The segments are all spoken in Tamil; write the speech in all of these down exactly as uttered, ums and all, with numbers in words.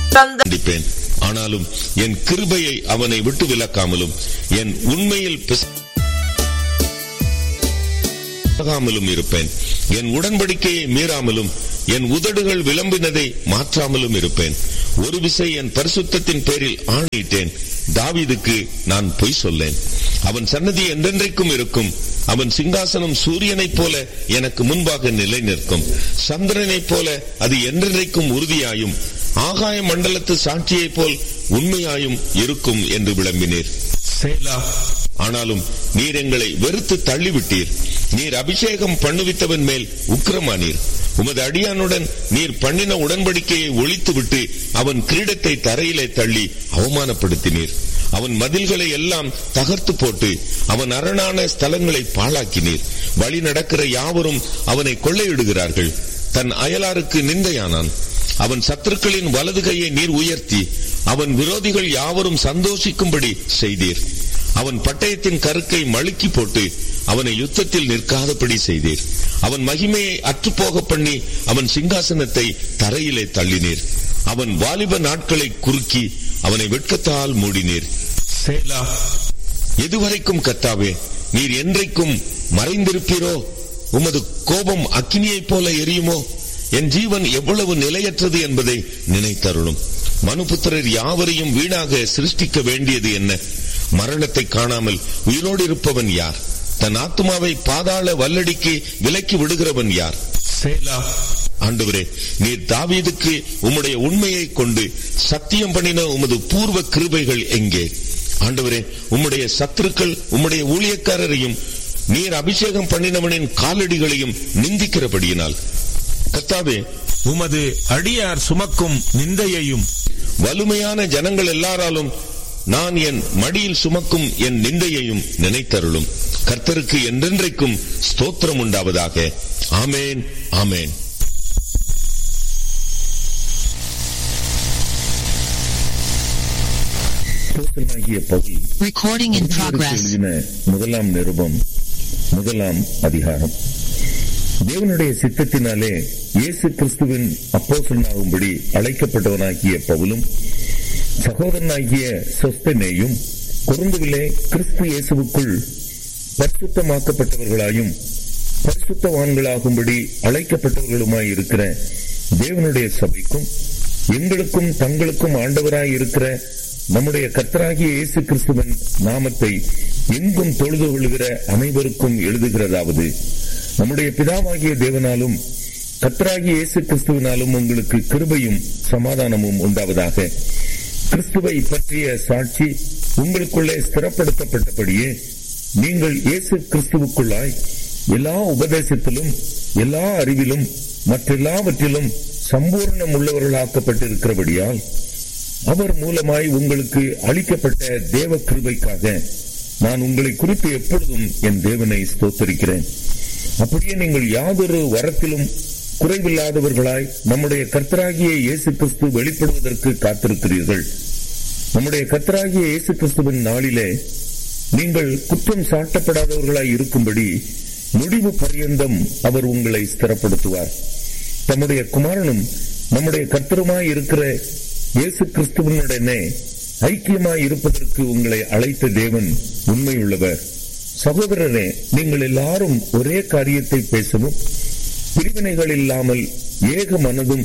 தந்திப்பேன். ஆனாலும் என் கிருபையை அவனை விட்டு விலக்காமலும் என் உண்மையில் பிசகாமலும் இருப்பேன். என் உடன்படிக்கையை மீறாமலும் என் உதடுகள் விளம்பினதை மாற்றாமலும் இருப்பேன். ஒரு விசை என் பரிசுத்தத்தின் பேரில் ஆணையிட்டேன், தாவீதுக்கு நான் பொய் சொல்லேன். அவன் சன்னதி என்றென்றைக்கும் இருக்கும். அவன் சிங்காசனம் சூரியனைப் போல எனக்கு முன்பாக நிலை நிற்கும். சந்திரனைப் போல அது என்றென்றைக்கும் உறுதியாயும் ஆகாய மண்டலத்து சாட்சியைப் போல் உண்மையாயும் இருக்கும் என்று விளம்பினீர். சேலா. ஆனாலும் நீர் எங்களை வெறுத்து தள்ளிவிட்டீர். நீர் அபிஷேகம் பண்ணுவித்தவன் மேல் உக்கிரமானீர். உமது அடியானுடன் நீர் பண்ணின உடன்படிக்கையை ஒழித்துவிட்டு அவன் கிரீடத்தை தரையிலே தள்ளி அவமானப்படுத்தினீர். அவன் மதில்களை எல்லாம் தகர்த்து போட்டு அவன் அரணான ஸ்தலங்களை பாழாக்கினீர். வழி நடக்கிற யாவரும் அவனை கொள்ளையிடுகிறார்கள். தன் அயலாருக்கு நிந்தையானான். அவன் சத்துருக்களின் வலது கையை நீர் உயர்த்தி அவன் விரோதிகள் யாவரும் சந்தோஷிக்கும்படி செய்தீர். அவன் பட்டயத்தின் கருக்கை மழுக்கி போட்டு அவனை யுத்தத்தில் நிற்காதபடி செய்தீர். அவன் மகிமையை அற்றுப்போக பண்ணி அவன் சிங்காசனத்தை தரையிலே தள்ளினீர். அவன் வாலிப நாட்களை குறுக்கி அவனை வெட்கத்தால் மூடினீர். சேலா. எதுவரைக்கும் கர்த்தாவே நீர் என்றைக்கும் மறைந்திருப்பீரோ? உமது கோபம் அக்கினியைப் போல எரியுமோ? என் ஜீவன் எவ்வளவு நிலையற்றது என்பதை நினைத்தருளும். மனுபுத்திரர் யாவரையும் வீணாக சிருஷ்டிக்க வேண்டியது என்ன? மரணத்தை காணாமல் உயிரோடு இருப்பவன் யார்? தன் ஆத்துமாவை பாதாள வல்லடிக்கு விலக்கி விடுகிறவன் யார்? சேலா. ஆண்டவரே, நீர் தாவீதுக்கு உம்முடைய உண்மையை கொண்டு சத்தியம் பண்ணின உமது பூர்வ கிருபைகள் எங்கே? ஆண்டவரே, உம்முடைய சத்துருக்கள் உம்முடைய ஊழியக்காரரையும் நீர் அபிஷேகம் பண்ணினவனின் காலடிகளையும் நிந்திக்கிறபடியினால் கர்த்தாவே, உமது அடியார் சுமக்கும் நிந்தையையும் வலுமையான ஜனங்கள் எல்லாராலும் நான் என் மடியில் சுமக்கும் என் நிந்தையையும் நினைத்தருளும். கர்த்தருக்கு என்றென்றைக்கும் ஸ்தோத்திரம் உண்டாவதாக. ஆமேன், ஆமேன். Recording in progress. முதலாம் நிருபம் முதலாம் அதிகாரம். தேவனுடைய சித்தத்தினாலே இயேசு கிறிஸ்துவின் அப்போஸ்தலனாகும்படி அழைக்கப்பட்டவனாகிய பவுலும் சகோதரனாகிய சொஸ்தெனேயும் கொரிந்துவிலே கிறிஸ்து இயேசுவுக்குள் பரிசுத்தமாக்கப்பட்டவர்களாயும் பரிசுத்தவான்களாகும்படி அழைக்கப்பட்டவர்களுமாய் இருக்கிற தேவனுடைய சபைக்கும் எங்களுக்கும் தங்களுக்கும் ஆண்டவராய் இருக்கிற நம்முடைய கர்த்தராகிய இயேசு கிறிஸ்துவின் நாமத்தை எங்கும் தொழுது கொள்கிற அனைவருக்கும் எழுதுகிறதாவது, நம்முடைய பிதாவாகிய தேவனாலும் கர்த்தராகிய இயேசு கிறிஸ்துவினாலும் உங்களுக்கு கிருபையும் சமாதானமும் உண்டாவதாக. கிறிஸ்துவை பற்றிய சாட்சி உங்களுக்குள்ளே ஸ்திரப்படுத்தப்பட்டபடியே நீங்கள் இயேசு கிறிஸ்துவுக்குள்ளாய் எல்லா உபதேசத்திலும் எல்லா அறிவிலும் மற்றெல்லாவற்றிலும் சம்பூர்ணம் உள்ளவர்களாக்கப்பட்டிருக்கிறபடியால் அவர் மூலமாய் உங்களுக்கு அளிக்கப்பட்ட தேவ கிருபைக்காக நான் உங்களை குறித்து எப்பொழுதும் என் தேவனை ஸ்தோத்தரிக்கிறேன். அப்படியே நீங்கள் யாதொரு வரத்திலும் குறைவில்லாதவர்களாய் நம்முடைய கர்த்தராகிய இயேசு கிறிஸ்து வெளிப்படுவதற்கு காத்திருக்கிறீர்கள். நம்முடைய கர்த்தராகிய இயேசு கிறிஸ்துவின் நாளிலே நீங்கள் குற்றம் சாட்டப்படாதவர்களாய் இருக்கும்படி முடிவு பரியந்தம் அவர் உங்களை ஸ்திரப்படுத்துவார். தம்முடைய குமாரனும் நம்முடைய கர்த்தருமாய் இருக்கிற இயேசு கிறிஸ்துவனுடனே ஐக்கியமாய் இருப்பதற்கு உங்களை அழைத்த தேவன் உண்மையுள்ளவர். சகோதரரே, நீங்கள் எல்லாரும் ஒரே காரியத்தை பேசவும் பிரிவினைகள் இல்லாமல் ஏக மனதும்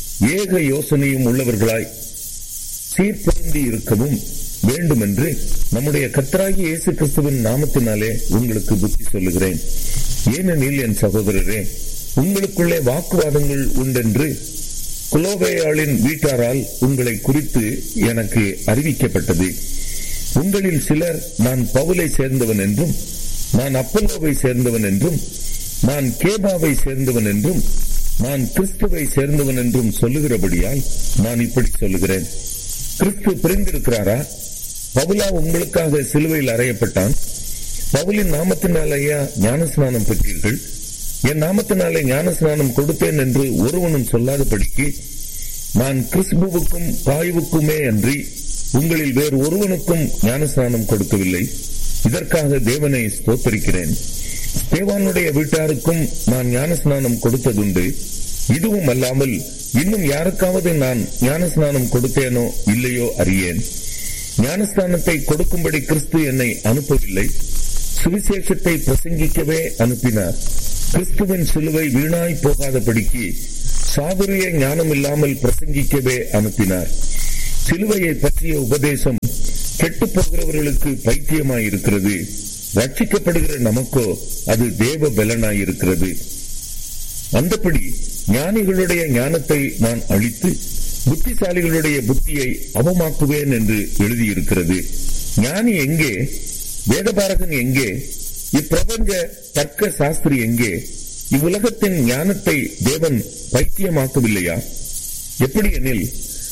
ஏக யோசனையும் உள்ளவர்களாய் சீர்பொருந்தி இருக்கவும் வேண்டுமென்று நம்முடைய கர்த்தராகிய இயேசு கிறிஸ்துவின் நாமத்தினாலே உங்களுக்கு புத்தி சொல்லுகிறேன். ஏனெனில் என் சகோதரரே, உங்களுக்குள்ளே வாக்குவாதங்கள் உண்டென்று குலோவேயாளின் வீட்டாரால் உங்களை குறித்து எனக்கு அறிவிக்கப்பட்டது. உங்களில் சிலர் நான் பவுலை சேர்ந்தவன் என்றும் நான் அப்பல்லோவை சேர்ந்தவன் என்றும் நான் கேபாவை சேர்ந்தவன் என்றும் நான் கிறிஸ்துவை சேர்ந்தவன் என்றும் சொல்லுகிறபடியால் நான் இப்படி சொல்லுகிறேன். கிறிஸ்து பிரிந்திருக்கிறாரா? பவுலா உங்களுக்காக சிலுவையில் அறையப்பட்டான்? பவுலின் நாமத்தினாலேயா ஞானஸ்நானம் பெற்றீர்கள்? என் நாமத்தினாலே ஞானஸ்நானம் கொடுத்தேன் என்று ஒருவனும் சொல்லாதபடிக்கு நான் கிறிஸ்துவுக்கும் காயுவுக்குமே அன்றி உங்களில் வேறு ஒருவனுக்கும் ஞானஸ்நானம் கொடுக்கவில்லை. இதற்காக தேவனை ஸ்தோத்தரிக்கிறேன். ஸ்தேவானுடைய வீட்டாருக்கும் நான் ஞானஸ்நானம் கொடுத்ததுண்டு. இதுவும் அல்லாமல் இன்னும் யாருக்காவது நான் ஞானஸ்நானம் கொடுத்தேனோ இல்லையோ அறியேன். ஞானஸ்நானத்தை கொடுக்கும்படி கிறிஸ்து என்னை அனுப்பவில்லை, சுவிசேஷத்தை பிரசங்கிக்கவே அனுப்பினார். கிறிஸ்துவின் சிலுவை வீணாய் போகாதபடிக்கு சாதுரிய ஞானம் இல்லாமல் பிரசங்கிக்கவே அனுப்பினார். சிலுவையை பற்றிய உபதேசம் கெட்டு போகிறவர்களுக்கு பைத்தியமாயிருக்கிறது, ரட்சிக்கப்படுகிற நமக்கோ அது தேவ பலனாயிருக்கிறது. அந்தபடி ஞானிகளுடைய ஞானத்தை நான் அழித்து புத்திசாலிகளுடைய புத்தியை அவமாக்குவேன் என்று எழுதியிருக்கிறது. ஞானி எங்கே? வேதபாரகன் எங்கே? இப்பிரபஞ்ச தர்க்க சாஸ்திரி எங்கே? இவ்வுலகத்தின் ஞானத்தை தேவன் பைத்தியமாக்கவில்லையா? எப்படி எனில்,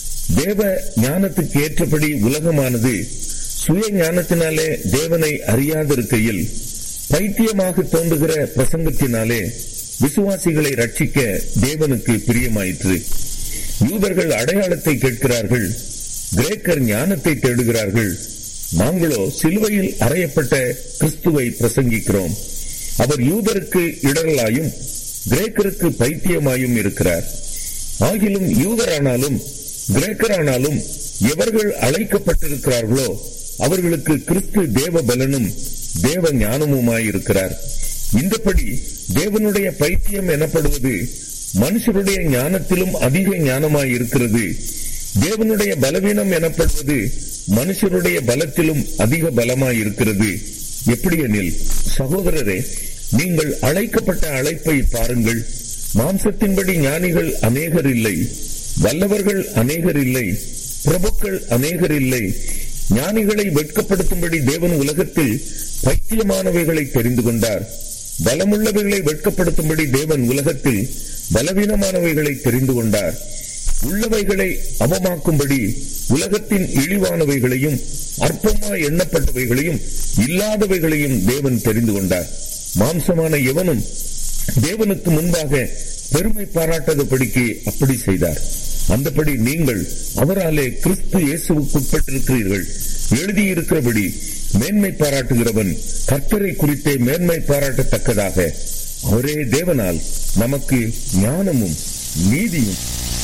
தேவ ஞானத்துக்கு ஏற்றபடி உலகமானது சுய ஞானத்தினாலே தேவனை அறியாதிருக்கையில் பைத்தியமாக தோன்றுகிற பிரசங்கத்தினாலே விசுவாசிகளை ரட்சிக்க தேவனுக்கு பிரியமாயிற்று. யூதர்கள் அடையாளத்தை கேட்கிறார்கள், கிரேக்கர் ஞானத்தை தேடுகிறார்கள். நாங்களோ சிலுவையில் அறையப்பட்ட கிறிஸ்துவை பிரசங்கிக்கிறோம். அவர் யூதருக்கு இடரலாயும் கிரேக்கருக்கு பைத்தியமாயும் இருக்கிறார். ஆகிலும் யூதரானாலும் கிரேக்கரானாலும் எவர்கள் அழைக்கப்பட்டிருக்கிறார்களோ அவர்களுக்கு கிறிஸ்து தேவ பலனும் தேவ ஞானமுமாயிருக்கிறார். இந்தபடி தேவனுடைய பைத்தியம் எனப்படுவது மனுஷருடைய ஞானத்திலும் அதிக ஞானமாயிருக்கிறது. தேவனுடைய பலவீனம் எனப்படுவது மனுஷருடைய பலத்திலும் அதிக பலமாயிருக்கிறது. எப்படியெனில், சகோதரரே, நீங்கள் அழைக்கப்பட்ட அழைப்பை பாருங்கள். மாம்சத்தின்படி ஞானிகள் அநேகர் இல்லை, வல்லவர்கள் அநேகர் இல்லை, பிரபுக்கள் அநேகர் இல்லை. ஞானிகளை வெட்கப்படுத்தும்படி தேவன் உலகத்தில் பைத்தியமானவைகளை தெரிந்து கொண்டார். பலமுள்ளவைகளை வெட்கப்படுத்தும்படி தேவன் உலகத்தில் பலவீனமானவைகளை தெரிந்து கொண்டார். உள்ளவைகளை அவமாக்கும்படி உலகத்தின் இழிவானவைகளையும் அற்பமாய் எண்ணப்பட்டவைகளையும் இல்லாதவைகளையும் தேவன் தெரிந்து கொண்டார். மாம்சமான எவனும் தேவனுக்கு முன்பாக பெருமை பாராட்டாதபடிக்கு அப்படி செய்தார். அந்தபடி நீங்கள் அவராலே கிறிஸ்து இயேசுவுக்கு உட்பட்டிருக்கிறீர்கள். எழுதியிருக்கிறபடி மேன்மை பாராட்டுகிறவன் கர்த்தரை குறித்தே மேன்மை பாராட்டத்தக்கதாக அவரே தேவனால் நமக்கு ஞானமும் நீதியும்.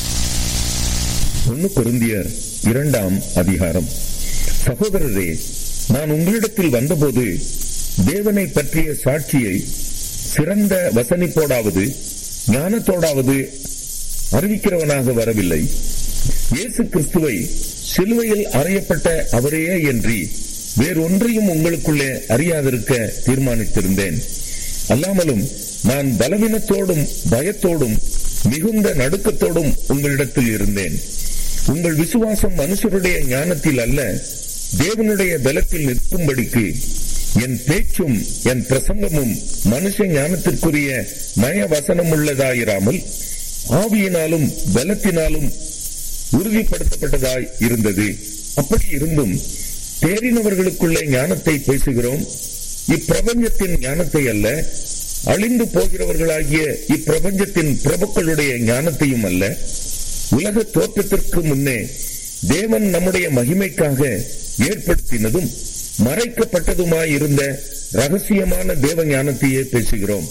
ஒன்னு கொரிந்தியர் இரண்டாம் அதிகாரம். சகோதரரே, நான் உங்களிடத்தில் வந்தபோது தேவனை பற்றிய சாட்சியை சிறந்த வசனிப்போடாவது ஞானத்தோடாவது அறிவிக்கிறவனாக வரவில்லை. இயேசு கிறிஸ்துவை சிலுவையில் அறையப்பட்ட அவரையே என்று வேறொன்றையும் உங்களுக்குள்ளே அறியாதிருக்க தீர்மானித்திருந்தேன். அல்லாமலும் நான் பலவீனத்தோடும் பயத்தோடும் மிகுந்த நடுக்கத்தோடும் உங்களிடத்தில் இருந்தேன். உங்கள் விசுவாசம் மனுஷருடைய ஞானத்தில் அல்ல, தேவனுடைய பலத்தில் நிற்கும்படிக்கு என் பேச்சும் என் பிரசங்கமும் மனுஷ ஞானத்திற்குரிய நய வசனம் உள்ளதாயிராமல் ஆவியினாலும் பலத்தினாலும் உறுதிப்படுத்தப்பட்டதாய் இருந்தது. அப்படி இருந்தும் தேறினவர்களுக்குள்ளே ஞானத்தை பேசுகிறோம், இப்பிரபஞ்சத்தின் ஞானத்தை அல்ல, அழிந்து போகிறவர்களாகிய இப்பிரபஞ்சத்தின் பிரபுக்களுடைய ஞானத்தையும் அல்ல. உலக தோற்றத்திற்கு முன்னே தேவன் நம்முடைய மகிமைக்காக ஏற்படுத்தினதும் மறைக்கப்பட்டதுமாயிருந்த ரகசியமான தேவ ஞானத்தையே பேசுகிறோம்.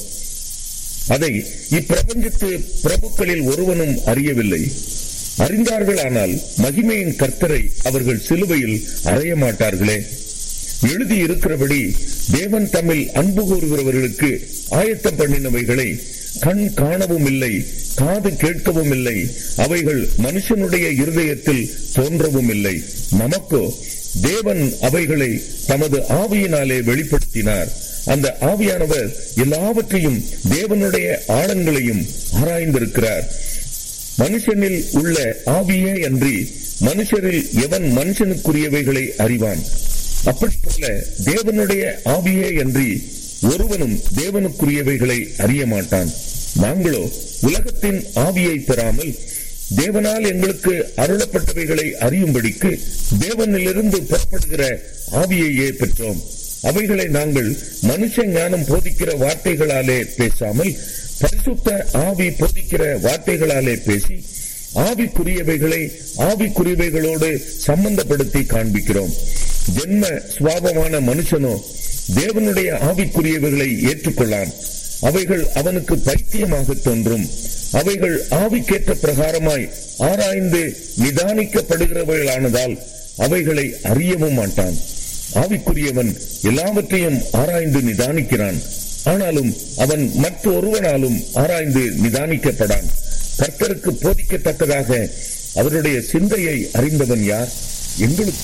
அதை இப்பிரபஞ்சத்து பிரபுக்களில் ஒருவனும் அறியவில்லை. அறிந்தார்களானால் மகிமையின் கர்த்தரை அவர்கள் சிலுவையில் அறைய மாட்டார்களே. எழுதி இருக்கிறபடி தேவன் தம்மில் அன்பு கூறுகிறவர்களுக்கு ஆயத்தம் பண்ணினவைகளை கண் காணவும் இல்லை, காது கேட்கவும் இல்லை, அவைகள் மனுஷனுடைய இருதயத்தில் தோன்றவும் இல்லை. நமக்கோ தேவன் அவைகளை தமது ஆவியினாலே வெளிப்படுத்தினார். அந்த ஆவியானவர் எல்லாவற்றையும் தேவனுடைய ஆழங்களையும் ஆராய்ந்திருக்கிறார். மனுஷனில் உள்ள ஆவியே அன்றி மனுஷரில் எவன் மனுஷனுக்குரியவைகளை அறிவான்? அப்படி போல தேவனுடைய ஆவியே அன்றி ஒருவனும் தேவனுக்குரியவைகளை அறிய மாட்டான். நாங்களோ உலகத்தின் ஆவியை பெறாமல் தேவனால் எங்களுக்கு அருளப்பட்டவைகளை அறியும்படிக்கு தேவனிலிருந்து புறப்படுகிற ஆவியையே பெற்றோம். அவைகளை நாங்கள் மனுஷ ஞானம் போதிக்கிற வார்த்தைகளாலே பேசாமல் பரிசுத்த ஆவி போதிக்கிற வார்த்தைகளாலே பேசி ஆவிக்குரியவைகளை ஆவிக்குரியவைகளோடு சம்பந்தப்படுத்தி காண்பிக்கிறோம். ஜென்ம சுவாபமான மனுஷனோ தேவனுடைய ஆவிக்குரியவைகளை ஏற்றுக்கொள்ளான். அவைகள் அவனுக்கு பைத்தியமாக தோன்றும், அவைகள் ஆவிக்கேற்ற பிரகாரமாய் ஆராய்ந்து நிதானிக்கப்படுகிறவைகளானதால் அவைகளை அறியவும் மாட்டான். ஆவிக்குரியவன் எல்லாவற்றையும் ஆராய்ந்து நிதானிக்கிறான். ஆனாலும் அவன் மற்ற ஒருவனாலும் ஆராய்ந்து நிதானிக்கப்படான். கர்த்தருக்கு போதிக்கத்தக்கதாக அவருடைய சிந்தையை அறிந்தவன் யார்? எங்களுக்கு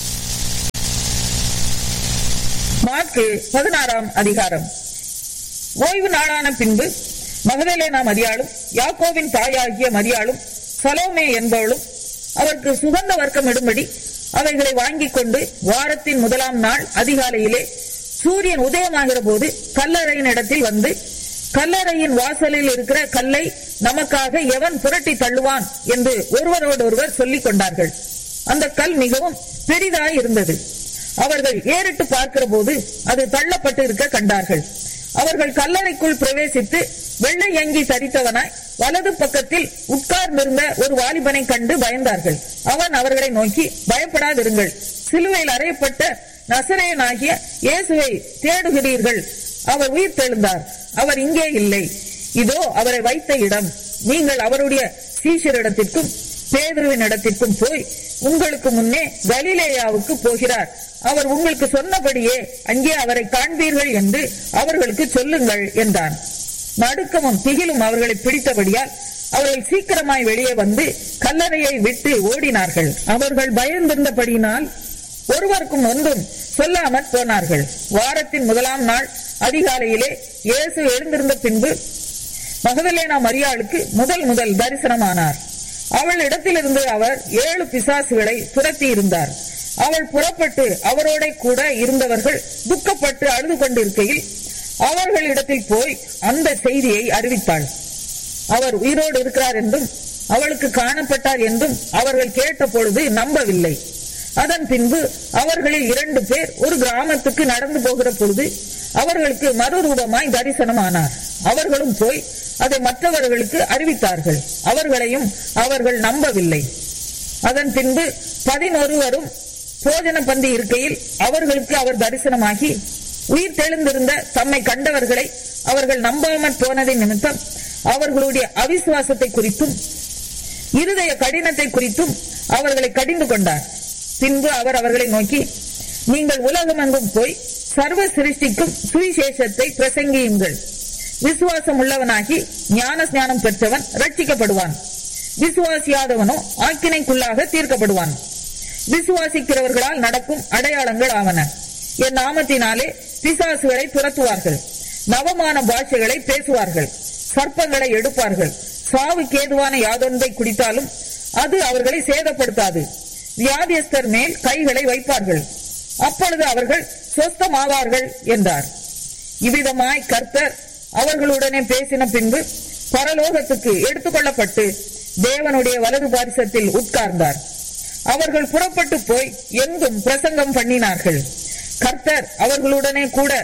மாற்கு பதினாறாம் அதிகாரம். ஓய்வு நாளான பின்பு மகதலேனா மரியாளும் யாக்கோவின் தாயாகிய மரியாளும் சலோமே என்பவளும் அவருக்கு சுகந்த வர்க்கம் இடும்படி அவைகளை வாங்கிக் கொண்டு வாரத்தின் முதலாம் நாள் அதிகாலையிலே சூரியன் உதயமாகிற போது கல்லறையின் இடத்தில் வந்து, கல்லறையின் வாசலில் இருக்கிற கல்லை நமக்காக எவன் புரட்டி தள்ளுவான் என்று ஒருவரோடு ஒருவர் சொல்லிக் கொண்டார்கள். அந்த கல் மிகவும் பெரிதாய் இருந்தது. அவர்கள் ஏறிட்டு பார்க்கிற போது அது தள்ளப்பட்டு இருக்க கண்டார்கள். அவர்கள் கல்லறைக்குள் பிரவேசித்து வெள்ளை அங்கி தரித்தவனாய் வலது பக்கத்தில் உட்கார்ந்திருந்த ஒரு வாலிபனை கண்டு பயந்தார்கள். அவன் அவர்களை நோக்கி, பயப்படாதிருங்கள், சிலுவையில் அறையப்பட்ட நசரேயனாகிய இயேசுவை தேடுகிறீர்கள். அவர் உயிர் தெழுந்தார், அவர் இங்கே இல்லை. இதோ அவரை வைத்த இடம். நீங்கள் அவருடைய சீஷரிடத்திற்கும் பேதுருவின் இடத்திற்கும் போய் உங்களுக்கு முன்னே கலிலேயாவுக்கு போகிறார். அவர் உங்களுக்கு சொன்னபடியே அங்கே அவரை காண்பீர்கள் என்று அவர்களுக்கு சொல்லுங்கள் என்றான். நடுக்கமும் திகிலும் அவர்களை பிடித்தபடியால் அவர்கள் சீக்கிரமாய் வெளியே வந்து கல்லறையை விட்டு ஓடினார்கள். அவர்கள் பயந்திருந்தபடியினால் ஒருவருக்கும் ஒன்றும் சொல்லாமற் போனார்கள். வாரத்தின் முதலாம் நாள் அதிகாலையிலே இயேசு எழுந்திருந்த பின்பு மகதலேனா மரியாளுக்கு முதல் முதல் தரிசனமானார். அவள் இடத்திலிருந்து அவர் ஏழு பிசாசுகளை துரத்தி இருந்தார். அவள் புறப்பட்டு அவரோட கூட இருந்தவர்கள் துக்கப்பட்டு அழுது கொண்டிருக்கையில் அவர்களிடத்தில் போய் அந்த செய்தியை அறிவித்தாள். அவர் உயிரோடு இருக்கிறார் என்றும் அவளுக்கு காணப்பட்டார் என்றும் அவர்கள் கேட்ட பொழுது நம்பவில்லை. அதன் பின்பு அவர்களில் இரண்டு பேர் ஒரு கிராமத்துக்கு நடந்து போகிற பொழுது அவர்களுக்கு மறுரூபமாய் தரிசனமானார். அவர்களும் போய் அதை மற்றவர்களுக்கு அறிவித்தார்கள். அவர்களையும் அவர்கள் நம்பவில்லை. அதன் பின்பு பதினொருவரும் போஜன பந்தி இருக்கையில் அவர்களுக்கு அவர் தரிசனமாகி உயிர் தெழுந்திருந்த தம்மை கண்டவர்களை அவர்கள் நம்பாமற் போனதின் நிமித்தம் அவர்களுடைய அவிசுவாசத்தை குறித்தும் இருதய கடினத்தை குறித்தும் அவர்களை கடிந்து கொண்டார். பின்பு அவர் அவர்களை நோக்கி, நீங்கள் உலகமெங்கும் போய் சர்வ சிருஷ்டிக்கும் சுவிசேஷத்தை பிரசங்கியுங்கள். விசுவாசம் உள்ளவனாகி ஞான ஸ்நானம் பெற்றவன் ரட்சிக்கப்படுவான், விசுவாசியாதவனோ ஆக்கினைக்குள்ளாக தீர்க்கப்படுவான். விசுவாசிக்கிறவர்களால் நடக்கும் அடையாளங்கள் ஆவன. என் நாமத்தினாலே பிசாசுகளை துரத்துவார்கள், நவமான பாஷைகளை பேசுவார்கள், சர்ப்பங்களை எடுப்பார்கள், சாவுக்கு ஏதுவான யாதொன்றை குடித்தாலும் அது அவர்களை சேதப்படுத்தாது. வியாதியஸ்தர் மேல் கைகளை வைப்பார்கள், அப்பொழுது அவர்கள் சொஸ்தமாவார்கள் என்றார். இவ்விதமாய் கர்த்தர் அவர்களுடனே பேசின பின்பு பரலோகத்துக்கு எடுத்துக் கொள்ளப்பட்டு தேவனுடைய வலது பாரிசத்தில் உட்கார்ந்தார். அவர்கள் புறப்பட்டு போய் எங்கும் பிரசங்கம் பண்ணினார்கள். கர்த்தர் அவர்களுடனே கூட